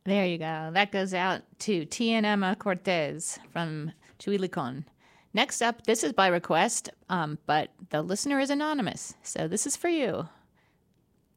There you go. That goes out to T and Emma Cortez from Chuilicon. Next up, this is by request, but the listener is anonymous, so this is for you.